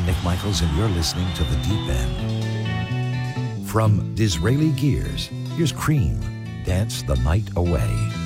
Nick Michaels, and you're listening to The Deep End. From Disraeli Gears, here's Cream, Dance the Night Away.